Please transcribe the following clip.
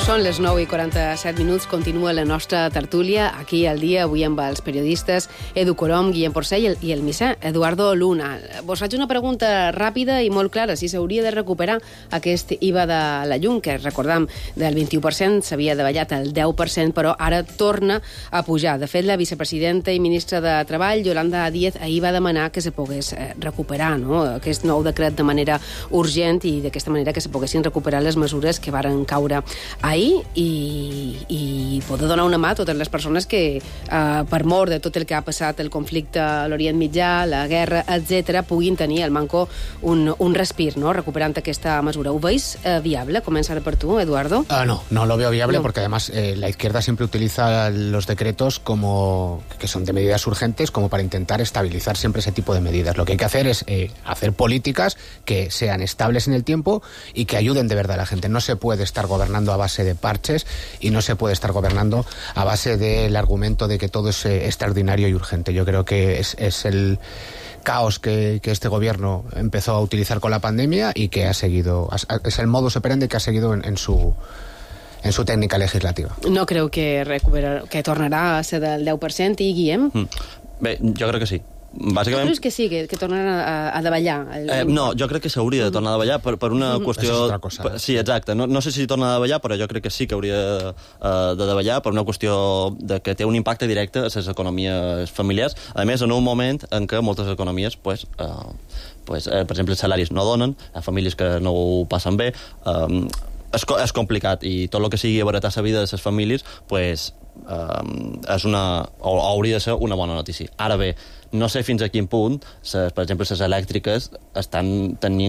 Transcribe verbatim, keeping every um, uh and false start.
Són les nou i quaranta-set minuts, continua la nostra tertúlia aquí al dia, avui amb els periodistes Edu Colom, Guillem Porcell i el, i el misser Eduardo Luna. Vos faig una pregunta ràpida i molt clara, si s'hauria de recuperar aquest I V A de la llum, que recordam del vint-i-u per cent s'havia davallat al deu per cent, però ara torna a pujar. De fet, la vicepresidenta i ministra de Treball, Yolanda Díaz, ahir va demanar que se pogués recuperar, no?, aquest nou decret de manera urgent i d'aquesta manera que se poguessin recuperar les mesures que varen caure ahir i, i poder donar una mà a totes les persones que, eh, per mort de tot el que ha passat, el conflicte a l'Orient Mitjà, la guerra, etcètera, puguin tenir al manco un, un respir, no?, recuperant aquesta mesura. ¿Ho veis eh, viable? Comenzar per tu, Eduardo. Uh, no, no lo veo viable no. porque además eh, la izquierda siempre utiliza los decretos como que son de medidas urgentes como para intentar estabilizar siempre ese tipo de medidas. Lo que hay que hacer es eh, hacer políticas que sean estables en el tiempo y que ayuden de verdad a la gente. No se puede estar gobernando a base de parches y no se puede estar gobernando a base del argumento de que todo es eh, extraordinario y urgente. Yo creo que es, es el caos que, que este gobierno empezó a utilizar con la pandemia y que ha seguido, es el modus operandi que ha seguido en, en su en su tècnica legislativa. No creu que, recuperar, que tornarà a ser del deu per cent, i Guillem? Mm. Bé, jo crec que sí. Bàsicament... Tu creus que sí, que, que tornaran a, a davallar? El... Eh, no, jo crec que s'hauria de tornar a davallar per, per una Mm. qüestió... Això és altra cosa. Per, sí, exacte. No, no sé si torna a davallar, però jo crec que sí que hauria uh, de davallar per una qüestió de que té un impacte directe a les economies familiars. A més, en un moment en què moltes economies, pues, uh, pues, uh, per exemple, els salaris no donen, a famílies que no ho passen bé, um, és, és complicat, i tot el que sigui abaratar la vida de les famílies, pues, um, és una, o, hauria de ser una bona notícia. Ara bé, no sé fins a quin punt, ses, per exemple, les elèctriques estan tenint